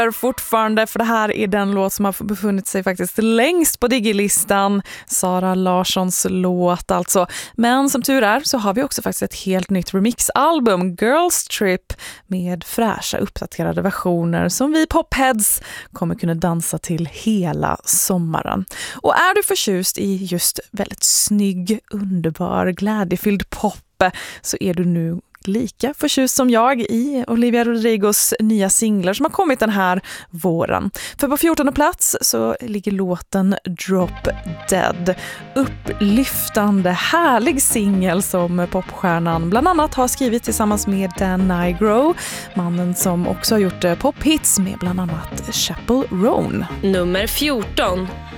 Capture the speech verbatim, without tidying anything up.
fortfarande, för det här är den låt som har befunnit sig faktiskt längst på Digi-listan. Sara Larssons låt alltså. Men som tur är så har vi också faktiskt ett helt nytt remixalbum, Girls Trip, med fräscha uppdaterade versioner som vi popheads kommer kunna dansa till hela sommaren. Och är du förtjust i just väldigt snygg, underbar, glädjefylld pop, så är du nu lika förtjust som jag i Olivia Rodrigos nya singlar som har kommit den här våren. För på fjortonde plats så ligger låten Drop Dead. Upplyftande, härlig singel som popstjärnan bland annat har skrivit tillsammans med Dan Nigro, mannen som också har gjort pophits med bland annat Chappell Roan. Nummer fjorton.